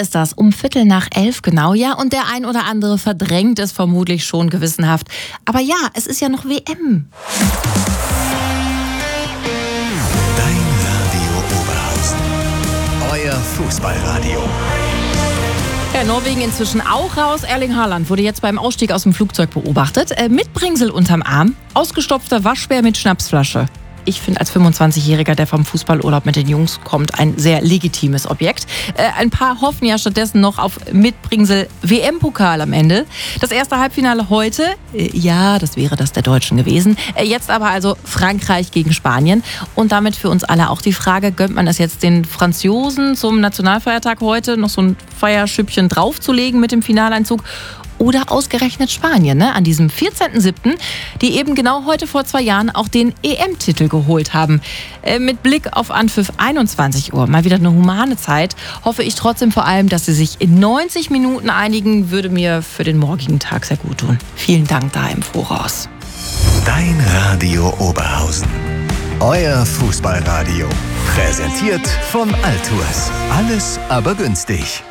ist das, um 10:15 genau, ja, und der ein oder andere verdrängt es vermutlich schon gewissenhaft. Aber ja, es ist ja noch WM. Dein Radio Oberhausen. Euer Fußballradio. Ja, Norwegen inzwischen auch raus. Erling Haaland wurde jetzt beim Ausstieg aus dem Flugzeug beobachtet. Mit Bringsel unterm Arm, ausgestopfter Waschbär mit Schnapsflasche. Ich finde als 25-Jähriger, der vom Fußballurlaub mit den Jungs kommt, ein sehr legitimes Objekt. Ein paar hoffen ja stattdessen noch auf Mitbringsel WM-Pokal am Ende. Das erste Halbfinale heute, ja, das wäre das der Deutschen gewesen. Jetzt aber also Frankreich gegen Spanien. Und damit für uns alle auch die Frage, gönnt man es jetzt den Franzosen zum Nationalfeiertag heute noch so ein Feierschüppchen draufzulegen mit dem Finaleinzug? Oder ausgerechnet Spanien, ne? An diesem 14.07., die eben genau heute vor 2 Jahren auch den EM-Titel geholt haben. Mit Blick auf Anpfiff 21 Uhr, mal wieder eine humane Zeit, hoffe ich trotzdem vor allem, dass sie sich in 90 Minuten einigen, würde mir für den morgigen Tag sehr gut tun. Vielen Dank da im Voraus. Dein Radio Oberhausen. Euer Fußballradio. Präsentiert von Altours. Alles aber günstig.